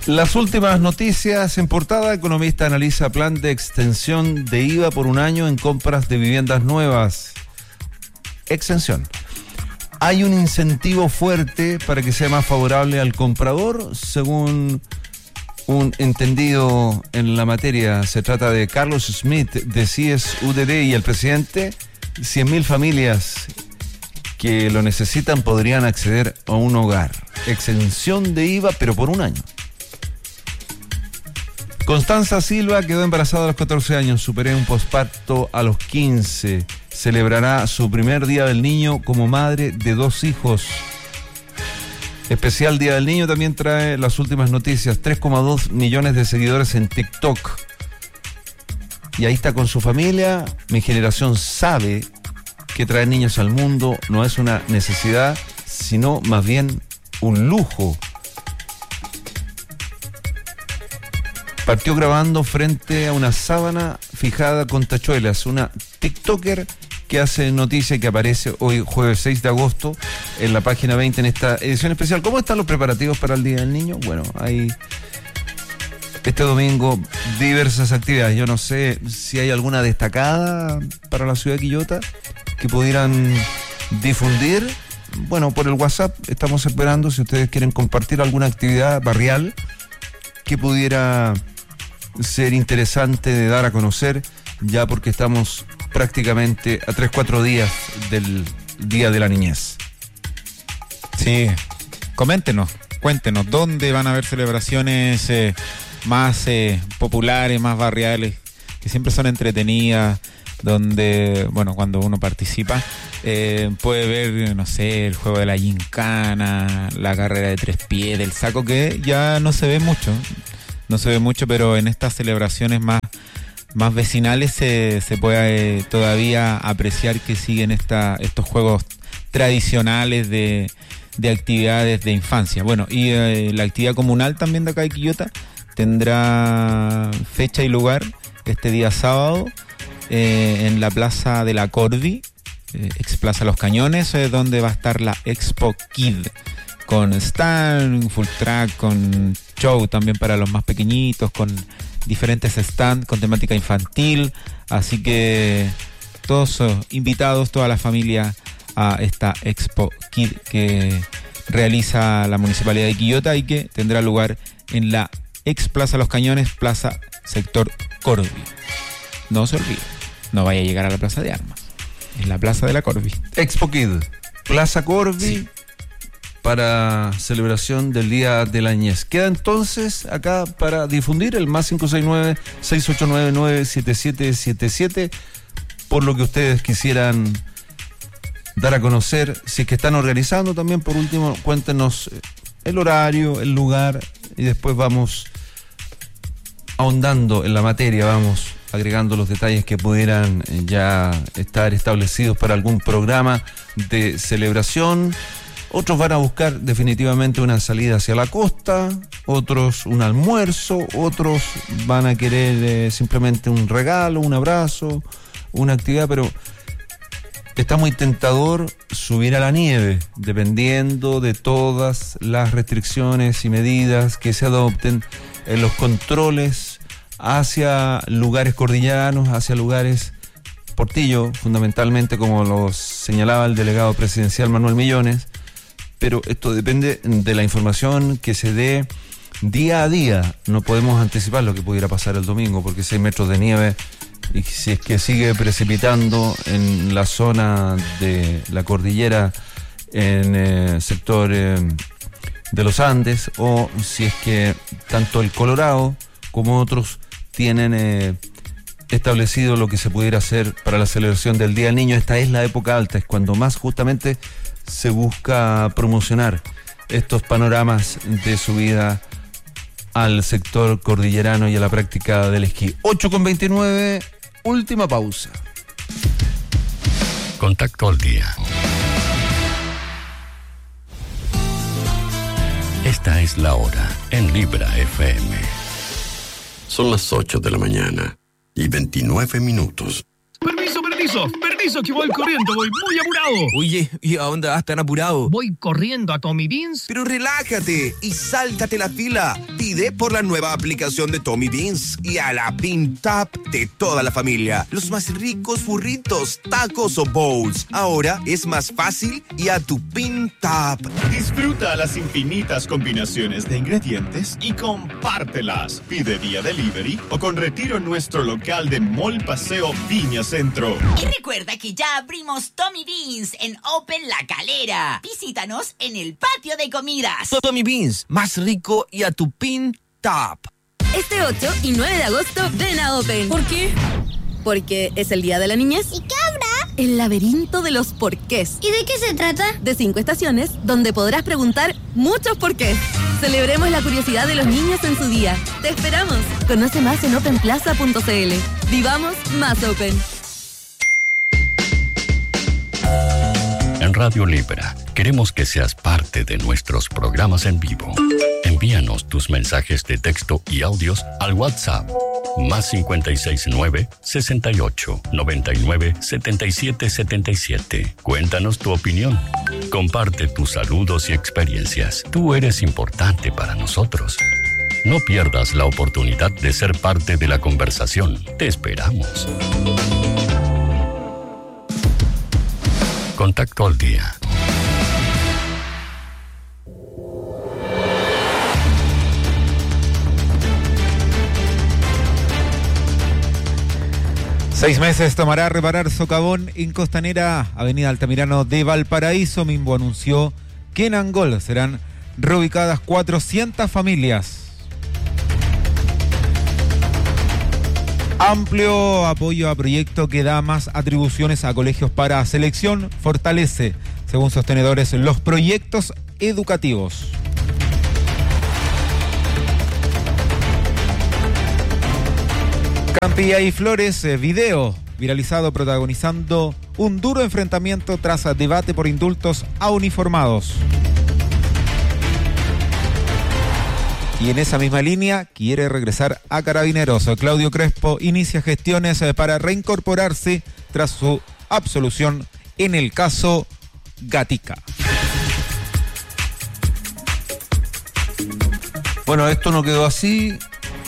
Las últimas noticias en portada. Economista analiza plan de extensión de IVA por un año en compras de viviendas nuevas. Extensión. Hay un incentivo fuerte para que sea más favorable al comprador, según un entendido en la materia. Se trata de Carlos Smith de CIES UDD y el presidente. 100.000 familias que lo necesitan podrían acceder a un hogar. Exención de IVA, pero por un año. Constanza Silva quedó embarazada a los 14 años, superé un posparto a los 15. Celebrará su primer Día del Niño como madre de 2 hijos. Especial Día del Niño también trae las últimas noticias. 3,2 millones de seguidores en TikTok. Y ahí está con su familia. Mi generación sabe que traer niños al mundo no es una necesidad, sino más bien un lujo. Partió grabando frente a una sábana fijada con tachuelas. Una TikToker que hace noticia y que aparece hoy, jueves 6 de agosto, en la página 20 en esta edición especial. ¿Cómo están los preparativos para el Día del Niño? Bueno, hay este domingo diversas actividades. Yo no sé si hay alguna destacada para la ciudad de Quillota que pudieran difundir. Bueno, por el WhatsApp estamos esperando si ustedes quieren compartir alguna actividad barrial que pudiera ser interesante de dar a conocer, ya porque estamos prácticamente a 3-4 días del Día de la Niñez. Sí, coméntenos, cuéntenos, ¿dónde van a haber celebraciones más populares, más barriales, que siempre son entretenidas, donde, bueno, cuando uno participa, puede ver, no sé, el juego de la gincana, la carrera de 3 pies, del saco, que ya no se ve mucho, pero en estas celebraciones más vecinales se puede todavía apreciar que siguen estos juegos tradicionales de actividades de infancia. Bueno, y la actividad comunal también de acá de Quillota tendrá fecha y lugar este día sábado en la Plaza de la Corvi, ex Plaza Los Cañones, donde va a estar la Expo Kid, con stand, full track, con show también para los más pequeñitos, con diferentes stands con temática infantil. Así que todos invitados, toda la familia, a esta Expo Kid que realiza la Municipalidad de Quillota y que tendrá lugar en la ex Plaza Los Cañones, Plaza Sector Corvi. No se olvide, no vaya a llegar a la Plaza de Armas, en la Plaza de la Corvi. Expo Kid, Plaza Corvi, sí, para celebración del Día de la Niñez. Queda entonces acá para difundir el más 569-6899-7777, por lo que ustedes quisieran dar a conocer, si es que están organizando también. Por último, cuéntenos el horario, el lugar, y después vamos ahondando en la materia, vamos agregando los detalles que pudieran ya estar establecidos para algún programa de celebración. Otros van a buscar definitivamente una salida hacia la costa, otros un almuerzo, otros van a querer simplemente un regalo, un abrazo, una actividad, pero está muy tentador subir a la nieve, dependiendo de todas las restricciones y medidas que se adopten en los controles hacia lugares cordilleranos, hacia lugares Portillo, fundamentalmente, como lo señalaba el delegado presidencial Manuel Millones. Pero esto depende de la información que se dé día a día. No podemos anticipar lo que pudiera pasar el domingo, porque 6 metros de nieve, y si es que sigue precipitando en la zona de la cordillera, en el sector de los Andes, o si es que tanto el Colorado como otros tienen establecido lo que se pudiera hacer para la celebración del Día del Niño. Esta es la época alta, es cuando más justamente se busca promocionar estos panoramas de subida al sector cordillerano y a la práctica del esquí. 8:29, última pausa. Contacto al día. Esta es la hora en Libra FM. Son las 8 de la mañana y 29 minutos. Permiso, que voy corriendo, voy muy apurado. Oye, ¿y a dónde vas tan apurado? Voy corriendo a Tommy Beans. Pero relájate y sáltate la fila. Pide por la nueva aplicación de Tommy Beans y a la Bean Tap de toda la familia. Los más ricos burritos, tacos o bowls. Ahora es más fácil y a tu Bean Tap. Disfruta las infinitas combinaciones de ingredientes y compártelas. Pide vía delivery o con retiro en nuestro local de Mall Paseo Viña Centro. Y recuerda que ya abrimos Tommy Beans en Open La Calera. Visítanos en el patio de comidas. Tommy Beans, más rico y a tu Bean Tap. Este 8 y 9 de agosto ven a Open. ¿Por qué? Porque es el Día de la Niñez. ¿Y qué habrá? El laberinto de los porqués. ¿Y de qué se trata? De 5 estaciones donde podrás preguntar muchos porqués. Celebremos la curiosidad de los niños en su día. Te esperamos. Conoce más en openplaza.cl. Vivamos más Open. En Radio Libra queremos que seas parte de nuestros programas en vivo. Envíanos tus mensajes de texto y audios al WhatsApp más 569 68 99 77 77. Cuéntanos tu opinión. Comparte tus saludos y experiencias. Tú eres importante para nosotros. No pierdas la oportunidad de ser parte de la conversación. Te esperamos. Contacto al día. Seis meses tomará reparar socavón en Costanera, Avenida Altamirano de Valparaíso. Mimbo anunció que en Angol serán reubicadas 400 familias. Amplio apoyo a proyecto que da más atribuciones a colegios para selección, fortalece, según sostenedores, los proyectos educativos. Campillay Flores, video viralizado protagonizando un duro enfrentamiento tras debate por indultos a uniformados. Y en esa misma línea quiere regresar a Carabineros. Claudio Crespo inicia gestiones para reincorporarse tras su absolución en el caso Gatica. Bueno, esto no quedó así.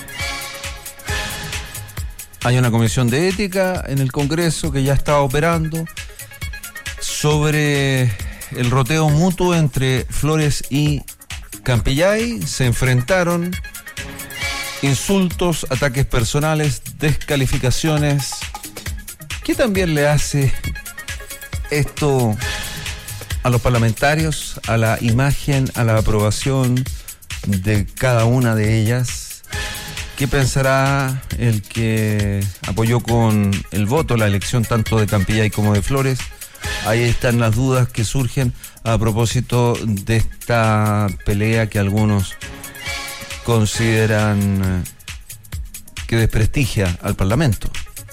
Hay una comisión de ética en el Congreso que ya está operando sobre el roteo mutuo entre Flores y Campillay. Se enfrentaron, insultos, ataques personales, descalificaciones. ¿Qué también le hace esto a los parlamentarios, a la imagen, a la aprobación de cada una de ellas? ¿Qué pensará el que apoyó con el voto la elección tanto de Campillay como de Flores? Ahí están las dudas que surgen a propósito de esta pelea que algunos consideran que desprestigia al Parlamento.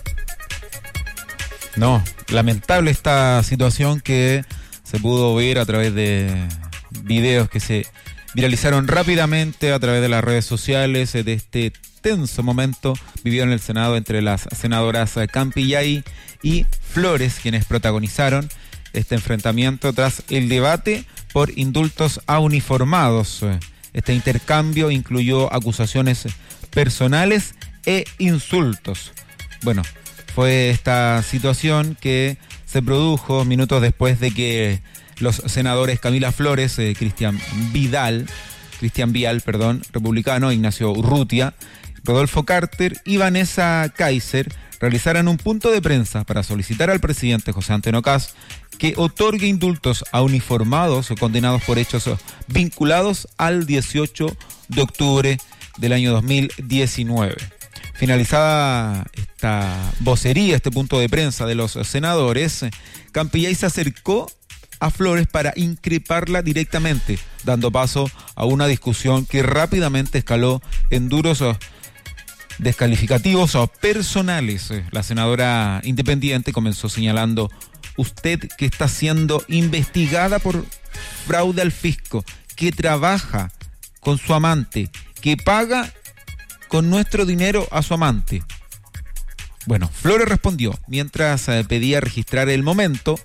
No, lamentable esta situación que se pudo ver a través de videos que se viralizaron rápidamente a través de las redes sociales de este tenso momento vivido en el Senado entre las senadoras Campillay y Flores, quienes protagonizaron este enfrentamiento tras el debate por indultos a uniformados. Este intercambio incluyó acusaciones personales e insultos. Bueno, fue esta situación que se produjo minutos después de que los senadores Camila Flores, Cristian Vial, republicano, Ignacio Urrutia, Rodolfo Carter y Vanessa Kaiser realizaran un punto de prensa para solicitar al presidente José Antonio Kast que otorgue indultos a uniformados o condenados por hechos vinculados al 18 de octubre del año 2019. Finalizada esta vocería, este punto de prensa de los senadores, Campillay se acercó a Flores para increparla directamente, dando paso a una discusión que rápidamente escaló en duros descalificativos o personales. La senadora independiente comenzó señalando: usted que está siendo investigada por fraude al fisco, que trabaja con su amante, que paga con nuestro dinero a su amante. Bueno, Flores respondió, mientras pedía registrar el momento: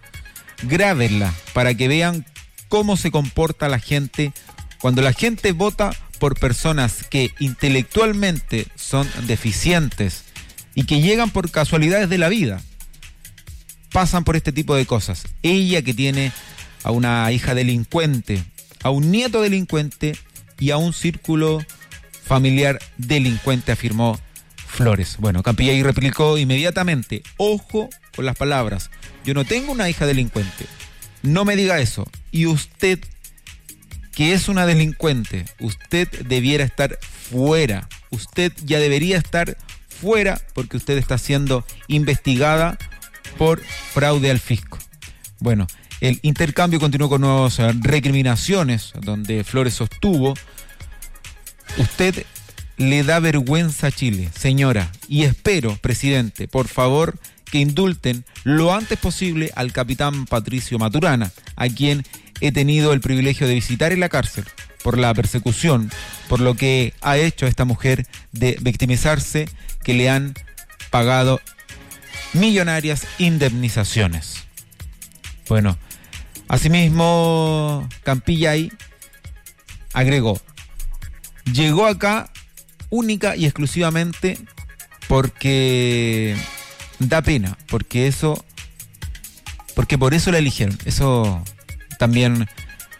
grábenla para que vean cómo se comporta la gente cuando la gente vota por personas que intelectualmente son deficientes y que llegan por casualidades de la vida, pasan por este tipo de cosas. Ella, que tiene a una hija delincuente, a un nieto delincuente y a un círculo familiar delincuente, afirmó Flores. Bueno, Campillay replicó inmediatamente: ojo con las palabras, yo no tengo una hija delincuente, no me diga eso. Y usted, que es una delincuente, usted debiera estar fuera, usted ya debería estar fuera, porque usted está siendo investigada por fraude al fisco. Bueno, el intercambio continuó con nuevas recriminaciones, donde Flores sostuvo: usted le da vergüenza a Chile, señora, y espero, presidente, por favor, que indulten lo antes posible al capitán Patricio Maturana, a quien he tenido el privilegio de visitar en la cárcel por la persecución, por lo que ha hecho esta mujer de victimizarse, que le han pagado millonarias indemnizaciones. Bueno, asimismo, Campillay agregó: llegó acá única y exclusivamente porque da pena, porque por eso la eligieron. Eso también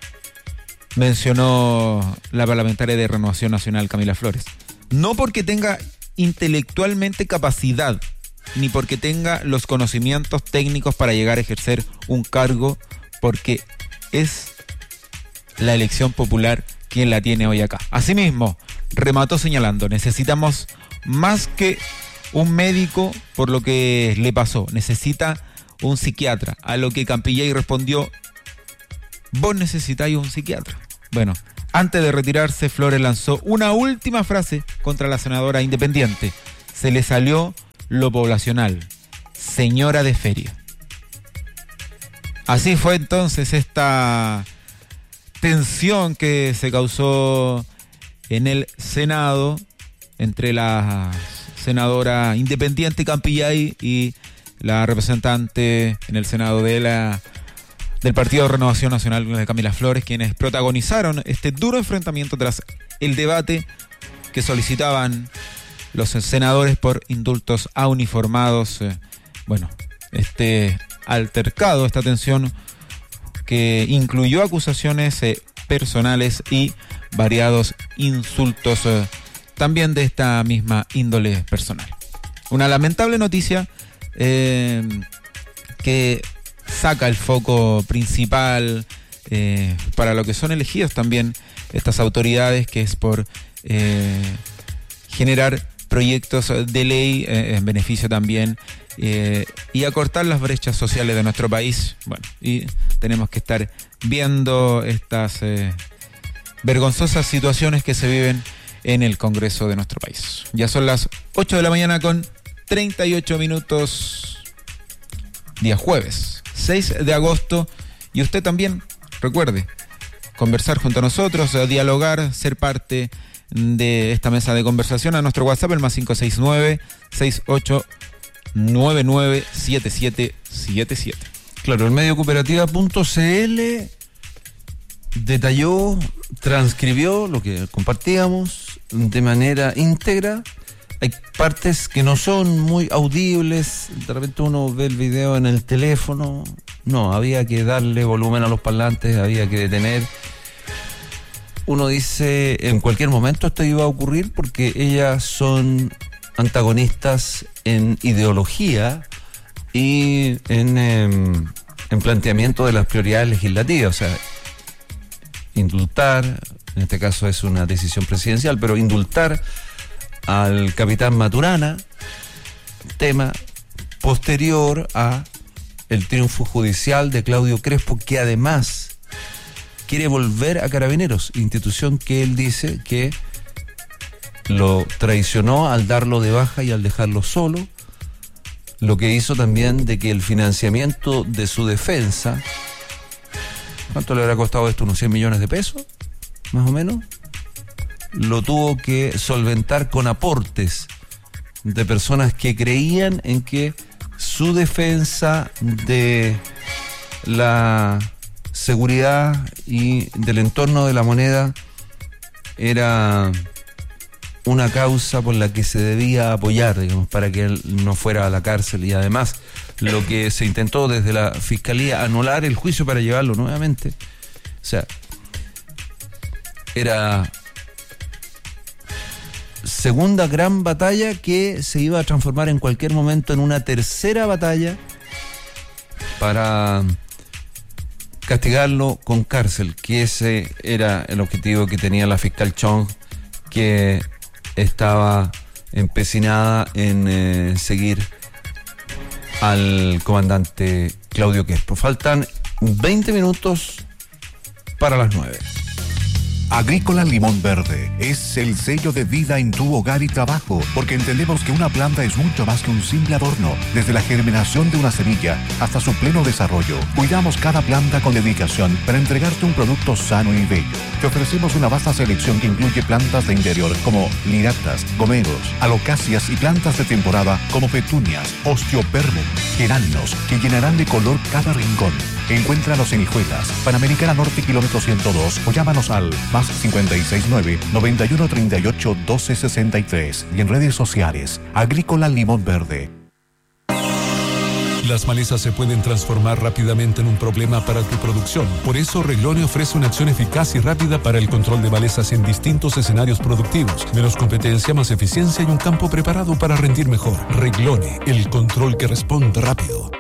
mencionó la parlamentaria de Renovación Nacional, Camila Flores. No porque tenga intelectualmente capacidad, ni porque tenga los conocimientos técnicos para llegar a ejercer un cargo, porque es la elección popular quien la tiene hoy acá. Asimismo, remató señalando: necesitamos más que un médico por lo que le pasó, necesita un psiquiatra. A lo que Campillay respondió: vos necesitáis un psiquiatra. Bueno, antes de retirarse, Flores lanzó una última frase contra la senadora independiente: se le salió lo poblacional, señora de feria. Así fue entonces esta tensión que se causó en el Senado entre la senadora independiente Campillay y la representante en el Senado del Partido de Renovación Nacional, de Camila Flores, quienes protagonizaron este duro enfrentamiento tras el debate que solicitaban los senadores por indultos a uniformados. Bueno, este altercado, esta tensión que incluyó acusaciones personales y variados insultos también de esta misma índole personal. Una lamentable noticia que saca el foco principal para lo que son elegidos también estas autoridades, que es por generar proyectos de ley en beneficio también y acortar las brechas sociales de nuestro país. Bueno, y tenemos que estar viendo estas vergonzosas situaciones que se viven en el Congreso de nuestro país. Ya son las 8 de la mañana con 38 minutos, día jueves 6 de agosto, y usted también, recuerde, conversar junto a nosotros, dialogar, ser parte de esta mesa de conversación a nuestro WhatsApp, el más 569-6899-7777. Claro, el medio cooperativa.cl detalló, transcribió lo que compartíamos de manera íntegra. Hay partes que no son muy audibles, de repente uno ve el video en el teléfono, no, había que darle volumen a los parlantes, había que detener. Uno dice, en cualquier momento esto iba a ocurrir, porque ellas son antagonistas en ideología y en planteamiento de las prioridades legislativas. O sea, indultar, en este caso es una decisión presidencial, pero indultar al capitán Maturana, tema posterior a el triunfo judicial de Claudio Crespo, que además quiere volver a Carabineros, institución que él dice que lo traicionó al darlo de baja y al dejarlo solo, lo que hizo también de que el financiamiento de su defensa, ¿cuánto le habrá costado esto? ¿Unos 100 millones de pesos? Más o menos. Lo tuvo que solventar con aportes de personas que creían en que su defensa de la seguridad y del entorno de la moneda era una causa por la que se debía apoyar, digamos, para que él no fuera a la cárcel. Y además, lo que se intentó desde la Fiscalía, anular el juicio para llevarlo nuevamente. O sea, era segunda gran batalla que se iba a transformar en cualquier momento en una tercera batalla para castigarlo con cárcel, que ese era el objetivo que tenía la fiscal Chong, que estaba empecinada en seguir al comandante Claudio Quespo. Faltan 20 minutos para las 9. Agrícola Limón Verde es el sello de vida en tu hogar y trabajo, porque entendemos que una planta es mucho más que un simple adorno. Desde la germinación de una semilla hasta su pleno desarrollo, cuidamos cada planta con dedicación para entregarte un producto sano y bello. Te ofrecemos una vasta selección que incluye plantas de interior como liractas, gomeros, alocacias y plantas de temporada como petunias, osteoperbum, geranios, que llenarán de color cada rincón. Encuéntranos en Hijuelas, Panamericana Norte, kilómetro 102, o llámanos al más 569-9138-1263 y en redes sociales, Agrícola Limón Verde. Las malezas se pueden transformar rápidamente en un problema para tu producción. Por eso, Reglone ofrece una acción eficaz y rápida para el control de malezas en distintos escenarios productivos. Menos competencia, más eficiencia y un campo preparado para rendir mejor. Reglone, el control que responde rápido.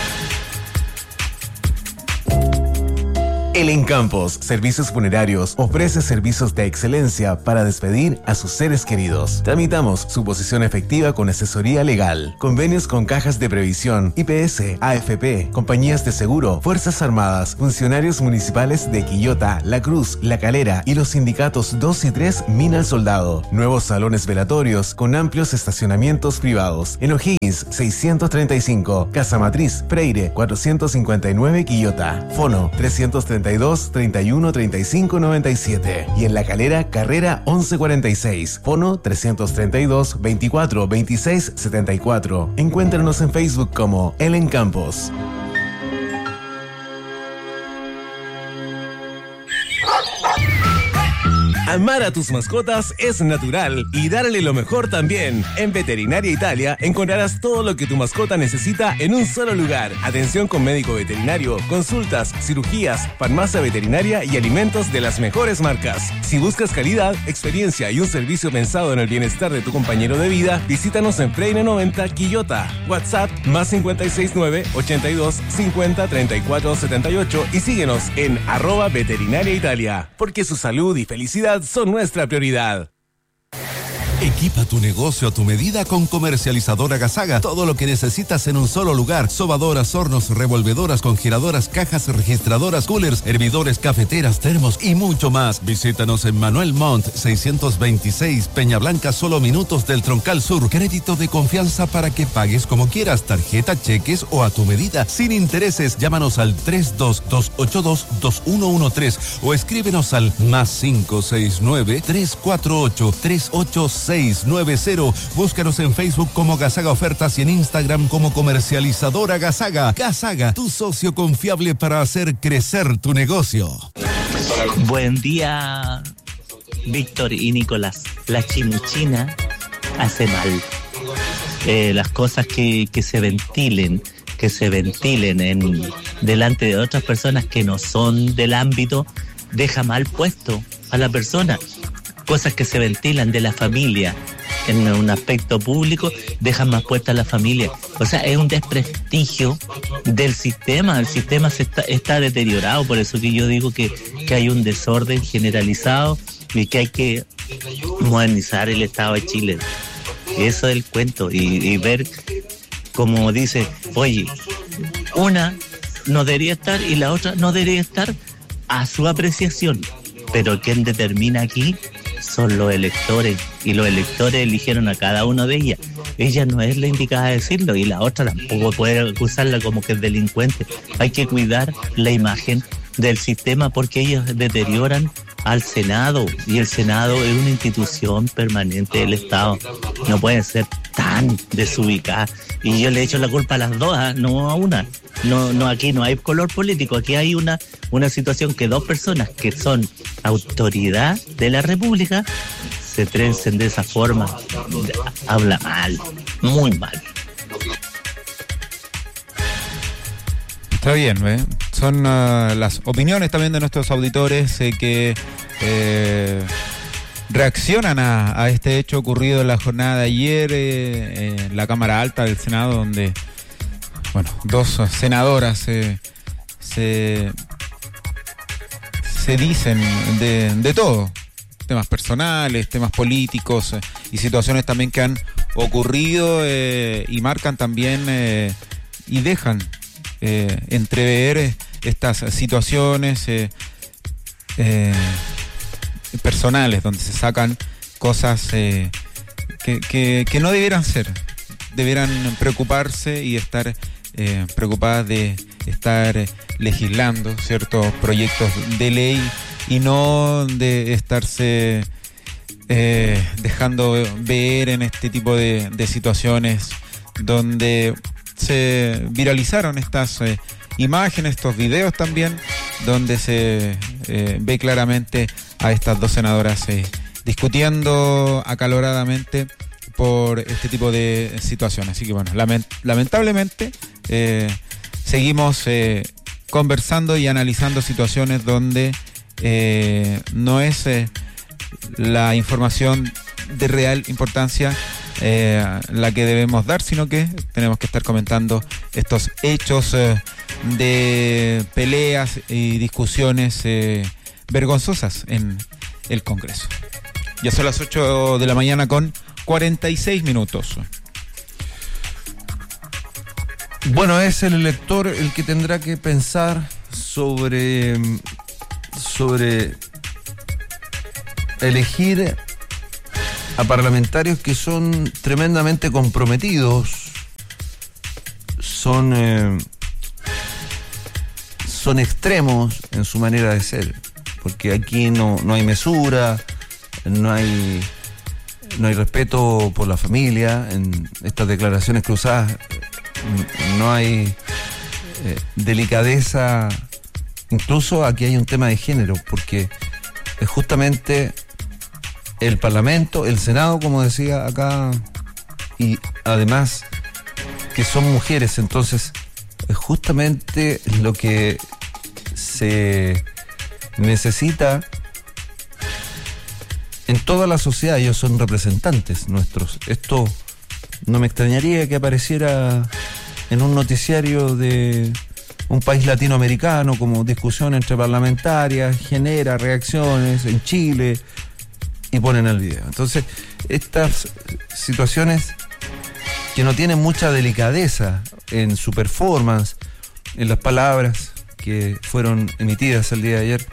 El Encampos Servicios Funerarios ofrece servicios de excelencia para despedir a sus seres queridos. Tramitamos su posición efectiva con asesoría legal, convenios con cajas de previsión, IPS, AFP, compañías de seguro, Fuerzas Armadas, funcionarios municipales de Quillota, La Cruz, La Calera y los sindicatos 2 y 3 Mina al Soldado. Nuevos salones velatorios con amplios estacionamientos privados. En O'Higgins 635, Casa Matriz, Freire 459 Quillota. Fono 332 31 35 97 y en La Calera, Carrera 1146, fono 332 24 26 74. Encuéntranos en Facebook como El Encampos. Amar a tus mascotas es natural y darle lo mejor también. En Veterinaria Italia encontrarás todo lo que tu mascota necesita en un solo lugar. Atención con médico veterinario, consultas, cirugías, farmacia veterinaria y alimentos de las mejores marcas. Si buscas calidad, experiencia y un servicio pensado en el bienestar de tu compañero de vida, visítanos en Freire 90 Quillota. WhatsApp más 569 82 50 34 78 y síguenos en @Veterinaria Italia, porque su salud y felicidad son nuestra prioridad. Equipa tu negocio a tu medida con Comercializadora Gasaga. Todo lo que necesitas en un solo lugar. Sobadoras, hornos, revolvedoras, congeladoras, cajas registradoras, coolers, hervidores, cafeteras, termos y mucho más. Visítanos en Manuel Montt 626, Peña Blanca, solo minutos del Troncal Sur. Crédito de confianza para que pagues como quieras, tarjeta, cheques o a tu medida, sin intereses. Llámanos al 322822113 o escríbenos al más 569 348 386 690. Búscanos en Facebook como Gasaga Ofertas y en Instagram como Comercializadora Gasaga. Gasaga, tu socio confiable para hacer crecer tu negocio. Buen día, Víctor y Nicolás. La chimuchina hace mal. Las cosas que se ventilen delante de otras personas que no son del ámbito, deja mal puesto a la persona. Cosas que se ventilan de la familia en un aspecto público dejan más puesta a la familia. O sea, es un desprestigio del sistema. El sistema está deteriorado. Por eso que yo digo que hay un desorden generalizado y que hay que modernizar el Estado de Chile. Eso es el cuento. Y ver, como dice, oye, una no debería estar y la otra no debería estar a su apreciación. Pero quien determina aquí son los electores, y los electores eligieron a cada uno de ellas. Ella no es la indicada de decirlo, y la otra tampoco puede acusarla como que es delincuente. Hay que cuidar la imagen del sistema porque ellos deterioran al Senado, y el Senado es una institución permanente del Estado. No puede ser tan desubicada. Y yo le echo la culpa a las dos, no a una. No, aquí no hay color político, aquí hay una situación que dos personas que son autoridad de la República se trencen de esa forma. Habla mal, muy mal. Está bien, son las opiniones también de nuestros auditores que reaccionan a este hecho ocurrido en la jornada de ayer en la Cámara Alta del Senado, donde dos senadoras se dicen de todo, temas personales, temas políticos y situaciones también que han ocurrido y marcan también y dejan entrever estas situaciones personales, donde se sacan cosas que no debieran ser, debieran preocuparse y estar preocupadas de estar legislando ciertos proyectos de ley y no de estarse dejando ver en este tipo de situaciones donde se viralizaron estas imágenes, estos videos también, donde se ve claramente a estas dos senadoras discutiendo acaloradamente por este tipo de situaciones. Así que lamentablemente seguimos conversando y analizando situaciones donde no es la información de real importancia la que debemos dar, sino que tenemos que estar comentando estos hechos de peleas y discusiones vergonzosas en el Congreso. Ya son las 8 de la mañana con 46 minutos. Bueno, es el elector el que tendrá que pensar sobre elegir a parlamentarios que son tremendamente comprometidos, son extremos en su manera de ser, porque aquí no hay mesura, no hay respeto por la familia, en estas declaraciones cruzadas no hay delicadeza, incluso aquí hay un tema de género, porque es justamente el Parlamento, el Senado, como decía acá, y además que son mujeres, entonces es justamente lo que se necesita en toda la sociedad. Ellos son representantes nuestros. Esto no me extrañaría que apareciera en un noticiario de un país latinoamericano como discusión entre parlamentarias, genera reacciones en Chile y ponen el video. Entonces, estas situaciones que no tienen mucha delicadeza en su performance, en las palabras que fueron emitidas el día de ayer,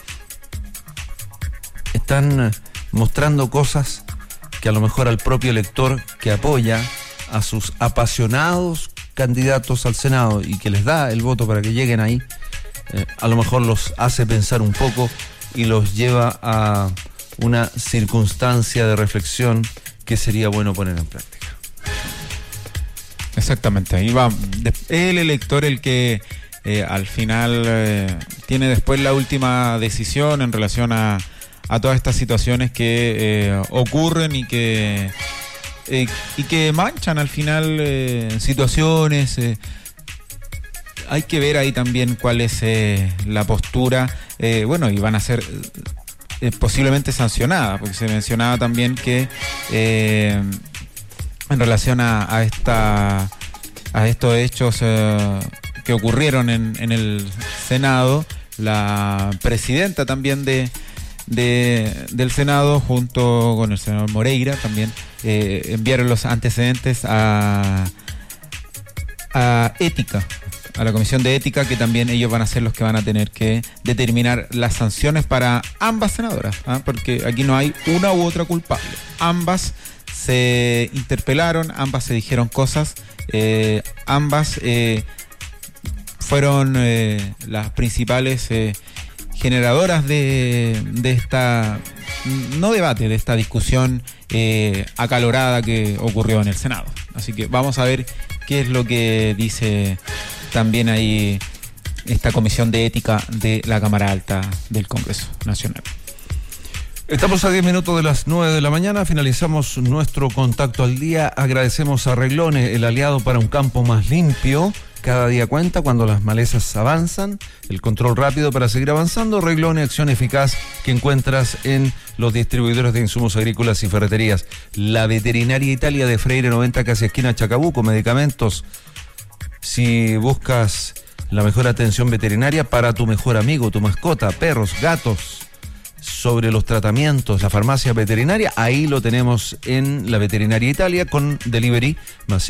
están mostrando cosas que a lo mejor al propio elector que apoya a sus apasionados candidatos al Senado y que les da el voto para que lleguen ahí, a lo mejor los hace pensar un poco y los lleva a una circunstancia de reflexión que sería bueno poner en práctica. Exactamente, ahí va el elector el que al final tiene después la última decisión en relación a todas estas situaciones que ocurren y que manchan al final situaciones. Hay que ver ahí también cuál es la postura, y van a ser posiblemente sancionadas, porque se mencionaba también que en relación a estos hechos que ocurrieron en el Senado, la presidenta también del Senado junto con el senador Moreira también enviaron los antecedentes a ética, a la Comisión de Ética, que también ellos van a ser los que van a tener que determinar las sanciones para ambas senadoras, porque aquí no hay una u otra culpable. Ambas se interpelaron, ambas se dijeron cosas, ambas fueron las principales generadoras de esta, no debate, de esta discusión acalorada que ocurrió en el Senado. Así que vamos a ver qué es lo que dice también hay esta comisión de ética de la Cámara Alta del Congreso Nacional. Estamos a 10 minutos de las 9 de la mañana, finalizamos nuestro contacto al día. Agradecemos a Reglones, el aliado para un campo más limpio. Cada día cuenta cuando las malezas avanzan, el control rápido para seguir avanzando. Reglones, acción eficaz que encuentras en los distribuidores de insumos agrícolas y ferreterías. La Veterinaria Italia de Freire 90, casi esquina Chacabuco, medicamentos. Si buscas la mejor atención veterinaria para tu mejor amigo, tu mascota, perros, gatos, sobre los tratamientos, la farmacia veterinaria, ahí lo tenemos en la Veterinaria Italia con delivery más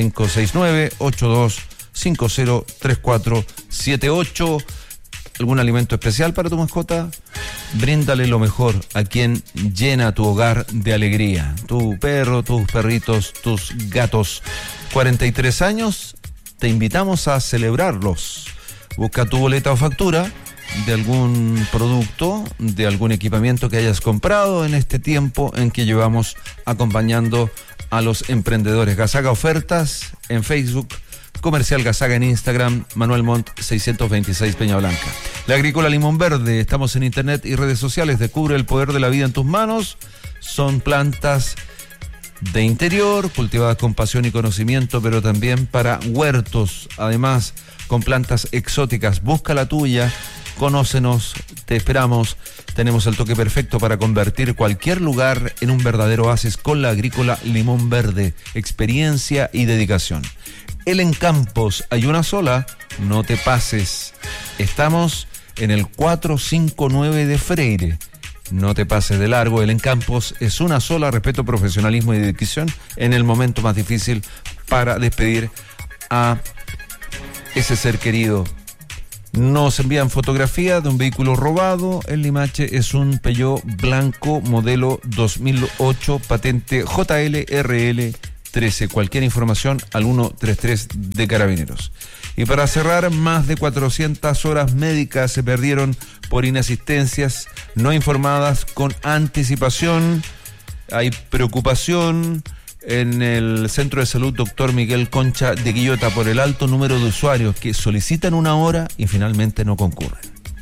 569-8250-3478. ¿Algún alimento especial para tu mascota? Bríndale lo mejor a quien llena tu hogar de alegría. Tu perro, tus perritos, tus gatos. 43 años, te invitamos a celebrarlos. Busca tu boleta o factura de algún producto, de algún equipamiento que hayas comprado en este tiempo en que llevamos acompañando a los emprendedores. Gazaga Ofertas en Facebook, Comercial Gazaga en Instagram, Manuel Montt 626 Peña Blanca. La Agrícola Limón Verde, estamos en internet y redes sociales. Descubre el poder de la vida en tus manos. Son plantas de interior, cultivadas con pasión y conocimiento, pero también para huertos, además con plantas exóticas. Busca la tuya. Conócenos, te esperamos. Tenemos el toque perfecto para convertir cualquier lugar en un verdadero oasis con la Agrícola Limón Verde. Experiencia y dedicación. El Encampos, hay una sola, no te pases. Estamos en el 459 de Freire. No te pases de largo. El Encampos es una sola, respeto, profesionalismo y dedicación en el momento más difícil para despedir a ese ser querido. Nos envían fotografía de un vehículo robado. El Limache es un Peugeot blanco modelo 2008, patente JLRL 13. Cualquier información al 133 de Carabineros. Y para cerrar, más de 400 horas médicas se perdieron por inasistencias no informadas con anticipación. Hay preocupación en el Centro de Salud Dr. Miguel Concha de Quillota por el alto número de usuarios que solicitan una hora y finalmente no concurren.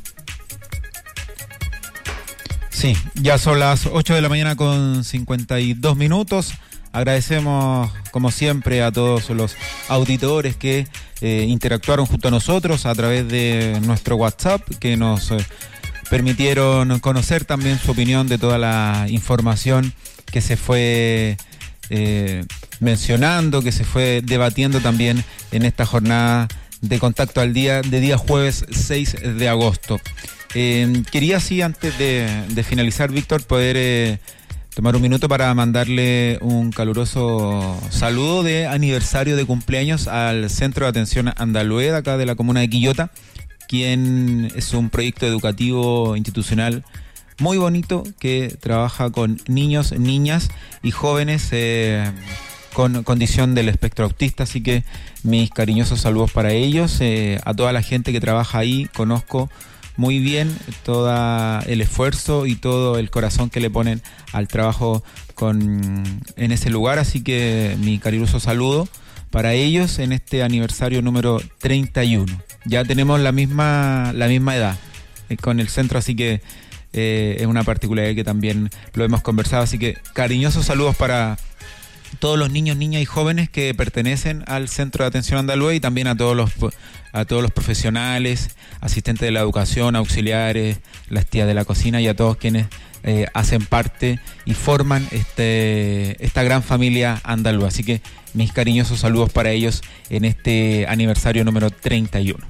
Sí, ya son las 8 de la mañana con 52 minutos. Agradecemos, como siempre, a todos los auditores que interactuaron junto a nosotros a través de nuestro WhatsApp, que nos permitieron conocer también su opinión de toda la información que se fue mencionando, que se fue debatiendo también en esta jornada de Contacto al Día de día jueves 6 de agosto. Quería, sí, antes de finalizar, Víctor, poder tomar un minuto para mandarle un caluroso saludo de aniversario de cumpleaños al Centro de Atención Andalue, acá de la comuna de Quillota, quien es un proyecto educativo institucional muy bonito que trabaja con niños, niñas y jóvenes con condición del espectro autista. Así que mis cariñosos saludos para ellos, a toda la gente que trabaja ahí. Conozco muy bien todo el esfuerzo y todo el corazón que le ponen al trabajo en ese lugar, así que mi cariñoso saludo para ellos en este aniversario número 31. Ya tenemos la misma edad con el centro, así que es una particularidad que también lo hemos conversado, así que cariñosos saludos para todos los niños, niñas y jóvenes que pertenecen al Centro de Atención Andalue y también a todos los profesionales, asistentes de la educación, auxiliares, las tías de la cocina y a todos quienes hacen parte y forman esta gran familia andalú. Así que mis cariñosos saludos para ellos en este aniversario número 31.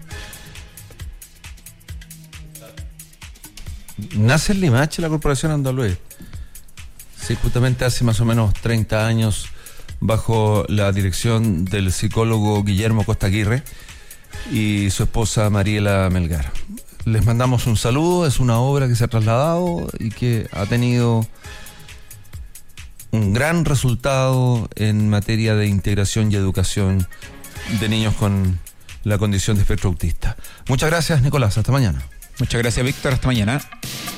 Nace en Limache la Corporación Andalue. Sí, justamente hace más o menos 30 años, bajo la dirección del psicólogo Guillermo Costa Aguirre y su esposa Mariela Melgar. Les mandamos un saludo. Es una obra que se ha trasladado y que ha tenido un gran resultado en materia de integración y educación de niños con la condición de espectro autista. Muchas gracias, Nicolás. Hasta mañana. Muchas gracias, Víctor. Hasta mañana.